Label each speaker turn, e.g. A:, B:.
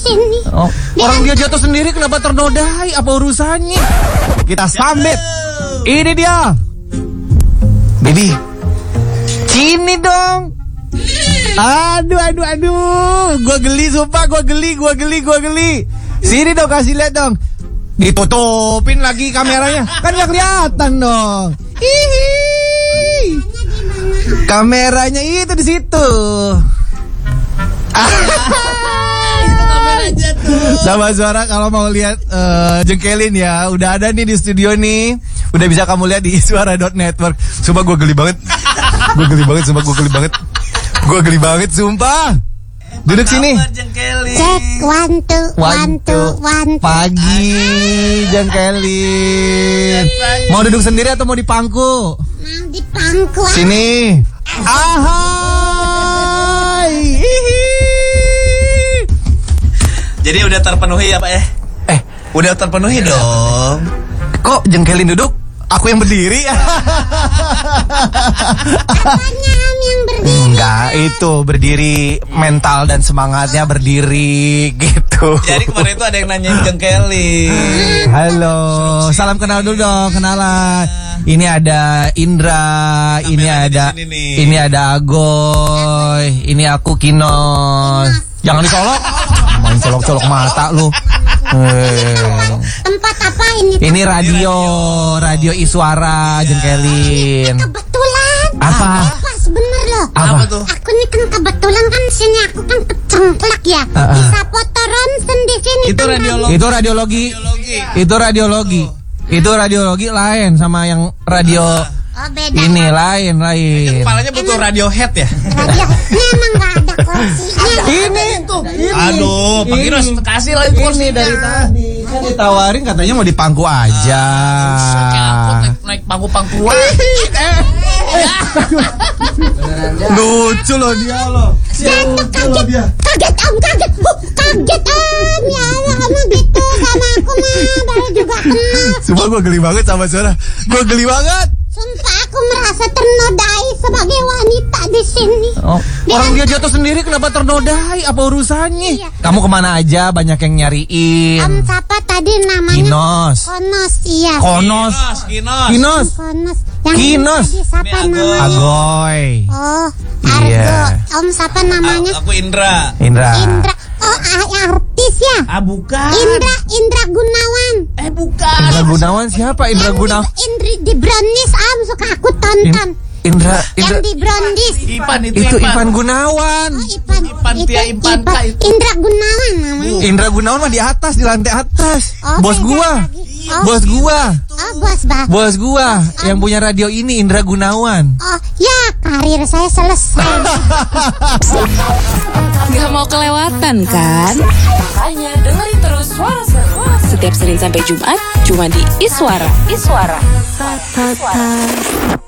A: sini.
B: Oh, orang dia jatuh sendiri kenapa ternodai? Apa urusannya? Kita sambit. Ini dia. Baby. Sini dong. Aduh. Gua geli sumpah, gua geli. Sini dong, kasih lihat dong. Ditutupin lagi kameranya. Kan gak kelihatan dong. Hihi. Kameranya itu di situ. Sama Suara kalau mau lihat jengkelin ya, udah ada nih di studio nih. Udah bisa kamu lihat di iswara.network. Sumpah gue geli banget. Gue geli banget, sumpah. Duduk sini.
A: Cek, one, two.
B: Pagi, jengkelin. Mau duduk sendiri atau mau di pangku?
A: Mau di pangku.
B: Sini. Ahai.
C: Jadi udah terpenuhi ya Pak ya? Udah terpenuhi dong.
B: Kok jengkelin duduk? Aku yang berdiri.
A: Apanya yang berdiri?
B: Enggak, itu berdiri mental dan semangatnya berdiri gitu.
C: Jadi kemarin itu ada yang nanyain jengkelin.
B: Halo, salam kenal dulu dong, kenalan. Ini ada Indra, ini ada Agoy, ini aku Kinos. Jangan dicolok. Main colok-colok mata lu.
A: Tempat apa ini?
B: Ini radio Iswara, jengkelin.
A: Kebetulan.
B: Apa?
A: Pas bener loh.
B: Apa
C: tuh?
A: Aku nih kan kebetulan kan sini aku kan kecengklak ya. Bisa foto ronsen di sini.
C: Itu radiologi.
B: Itu radiologi lain sama yang radio.
A: Oh beda.
B: Ini lain.
C: Kepalanya butuh Radiohead ya?
A: Radio ini emang gak ada kursinya.
B: Ini tuh.
C: Aduh, Pak Ginos kasih lagi kursi
B: dari tadi. Kan ditawarin katanya mau di pangku aja.
C: Naik pangku-pangkuan.
B: Lucu loh dia loh.
A: Kaget om. Ya Allah kamu gitu sama aku mah baru juga kenal.
B: Sumpah gue geli banget sama Suara.
A: Sumpah aku merasa ternodai sebagai wanita di sini.
B: Oh, orang dia jatuh sendiri kenapa ternodai? Apa urusannya?
A: Iya.
B: Kamu kemana aja? Banyak yang nyariin.
A: Om siapa tadi namanya? Konos, iya.
B: Konos. Yang
A: Kinos. Tadi siapa
C: Ini
A: namanya?
B: Agoy.
A: Oh, Argo.
B: Iya.
A: Om siapa namanya?
C: Aku Indra.
B: Indra.
A: Oh, artis ya?
C: Bukan.
A: Indra Gunawan.
C: Bukan.
B: Indra Gunawan siapa? Indra Gunawan.
A: Indri di Brownies suka aku tonton.
B: Indra.
A: Yang di Brownies.
C: Ipan
B: Itu Ivan Gunawan.
A: Oh, Ipan. Indra Gunawan namanya.
B: Indra Gunawan mah di atas, di lantai atas.
A: Oh,
B: Bos
A: beda
B: gua.
A: lagi.
B: Bos gua yang punya radio ini Indra Gunawan.
A: Oh, ya karir saya selesai.
D: Gak mau kelewatan kan? Makanya dengerin terus Suara Seru setiap Senin sampai Jumat cuma di Iswara.